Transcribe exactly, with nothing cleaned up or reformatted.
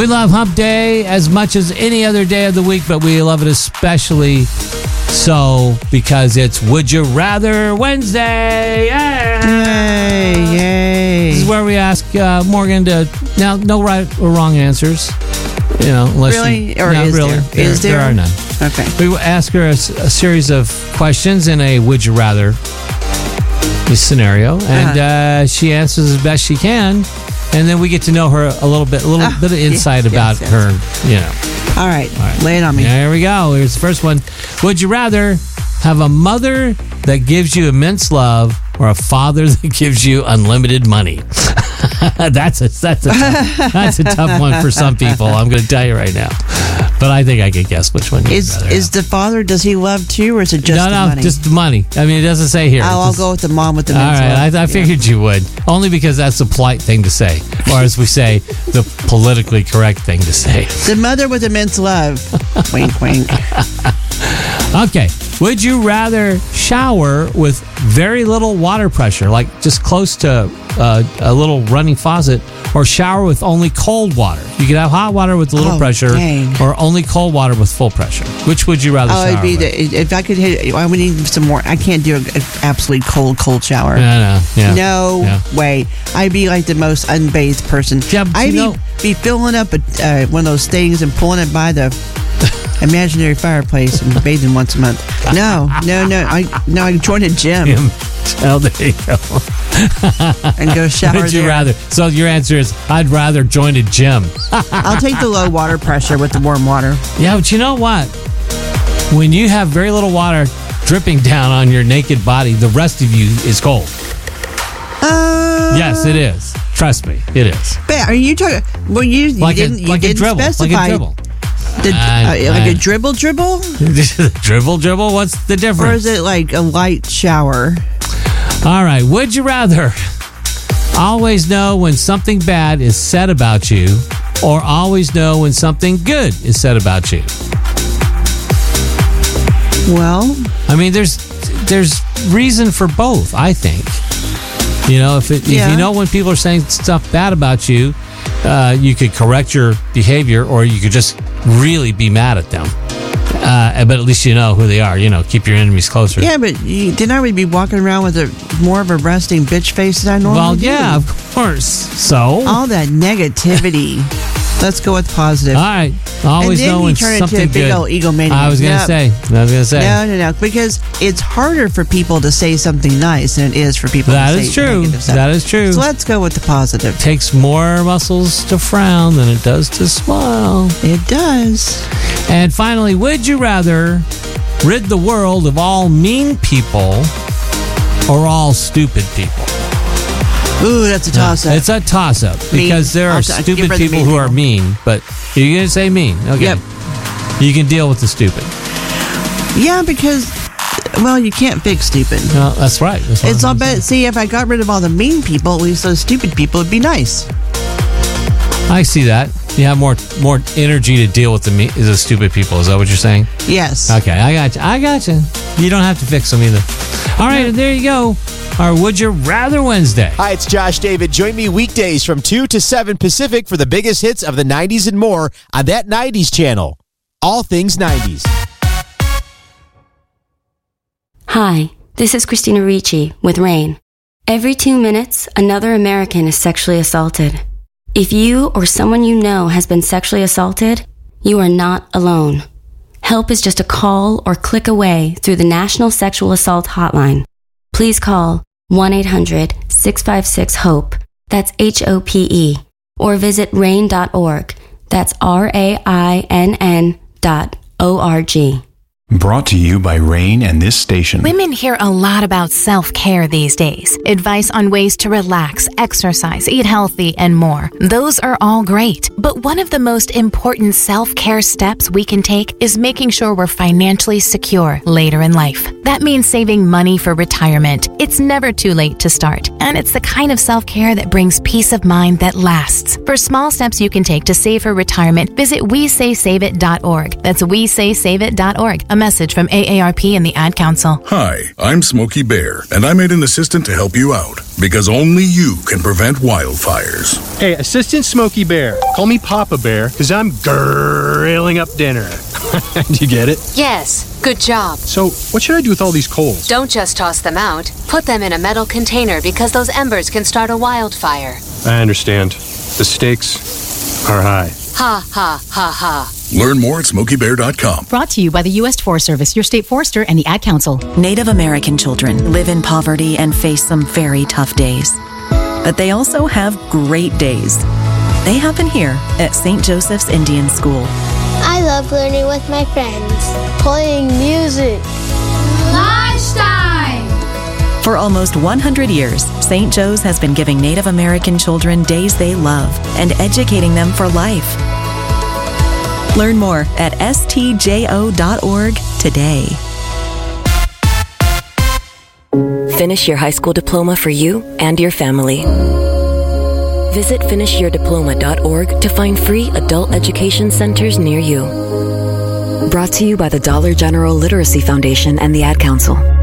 We love Hump Day as much as any other day of the week, but we love it especially so because it's Would You Rather Wednesday. Yay! Yay! Yay! This is where we ask uh, Morgan to now no right or wrong answers. You know, unless really, you, or no, is really, there? there? Is there? There are none. Okay. We will ask her a, a series of questions in a Would You Rather scenario, and Uh-huh. uh, she answers as best she can, and then we get to know her a little bit, a little Ah, bit of insight yes, about yes, her. You know. All right. All right. Lay it on me. There we go. Here's the first one. Would you rather have a mother that gives you immense love or a father that gives you unlimited money? that's a that's a tough, that's a tough one for some people. I'm going to tell you right now, but I think I could guess which one. Is rather is have. the father? Does he love too, or is it just no, the no, money? just the money. I mean, it doesn't say here. I'll, I'll Just- go with the mom with the. All men's right, love. I, I Yeah. figured you would, only because that's the polite thing to say, or as we say, the politically correct thing to say. The mother with immense love. Wink, wink. Okay. Would you rather shower with very little water pressure, like just close to uh, a little running faucet, or shower with only cold water? You could have hot water with little Oh, pressure, dang. or only cold water with full pressure. Which would you rather Oh, shower it'd be with? the, if I could hit. I would need some more. I can't do an absolutely cold, cold shower. No, no, yeah. No Yeah. way. I'd be like the most unbathed person. Yeah, but I'd you be, know- be filling up a, uh, one of those things and pulling it by the imaginary fireplace and bathing once a month. No, no, no. I no. I join a gym Him. Oh, there you go. and go shower Would you there. rather? So your answer is, I'd rather join a gym. I'll take the low water pressure with the warm water. Yeah, but you know what? When you have very little water dripping down on your naked body, the rest of you is cold. Uh, Yes, it is. Trust me, it is. But are you talking? Well, you, you Like didn't. a you like a didn't dribble, specify. like a dribble. The, I- uh, like I- a dribble, dribble, dribble, dribble. What's the or difference? is it like a light shower? All right. Would you rather always know when something bad is said about you, or always know when something good is said about you? Well, I mean, there's there's reason for both. I think. You know, if it, if Yeah. you know when people are saying stuff bad about you, uh, you could correct your behavior, or you could just really be mad at them. Uh, but at least you know who they are. You know, keep your enemies closer. yeah, but you, then I would be walking around with a more of a resting bitch face than I normally Well, do. yeah, of course. So, All that negativity. Let's go with positive. all right. Always and then know you when turn into something a big good. old egomaniac. I was gonna Yep. say. I was gonna say. No, no, no. Because it's harder for people to say something nice than it is for people That to is say true. negative stuff. That is true. So let's go with the positive. Takes more muscles to frown than it does to smile. It does. And finally, would you rather rid the world of all mean people or all stupid people? Ooh, that's a toss up. It's a toss-up because there I'll are t- I'll stupid give her the people mean who are people. mean, but you're going to say mean. Okay. Yep. You can deal with the stupid. Yeah, because, well, you can't fix stupid. No, that's right. That's what It's I'm all saying. about, see, if I got rid of all the mean people, at least those stupid people would be nice. I see that. You have more more energy to deal with the me- the stupid people. Is that what you're saying? Yes. Okay, I got you. I got you. You don't have to fix them either. All right, and there you go. Our Would You Rather Wednesday. Hi, it's Josh David. Join me weekdays from two to seven Pacific for the biggest hits of the nineties and more on that nineties channel. All things nineties. Hi, this is Christina Ricci with RAIN. Every two minutes, another American is sexually assaulted. If you or someone you know has been sexually assaulted, you are not alone. Help is just a call or click away through the National Sexual Assault Hotline. Please call one eight hundred six five six HOPE, that's H O P E, or visit rain dot org, that's R A I N N dot O R G. Brought to you by Rain and this station. Women hear a lot about self-care these days. Advice on ways to relax, exercise, eat healthy, and more. Those are all great. But one of the most important self-care steps we can take is making sure we're financially secure later in life. That means saving money for retirement. It's never too late to start. And it's the kind of self-care that brings peace of mind that lasts. For small steps you can take to save for retirement, visit we say save it dot org. That's we say save it dot org. A message from A A R P and the Ad Council. Hi, I'm Smokey Bear, and I made an assistant to help you out, because only you can prevent wildfires. Hey, Assistant Smokey Bear, call me me Papa Bear, because I'm grilling up dinner. Do you get it? Yes, good job. So, what should I do with all these coals? Don't just toss them out. Put them in a metal container because those embers can start a wildfire. I understand. The stakes are high. Ha, ha, ha, ha. Learn more at smokey bear dot com. Brought to you by the U S Forest Service, your state forester, and the Ad Council. Native American children live in poverty and face some very tough days. But they also have great days. They happen here at Saint Joseph's Indian School. I love learning with my friends, playing music. Lunchtime! For almost one hundred years, Saint Joe's has been giving Native American children days they love and educating them for life. Learn more at S T J O dot org today. Finish your high school diploma for you and your family. Visit finish your diploma dot org to find free adult education centers near you. Brought to you by the Dollar General Literacy Foundation and the Ad Council.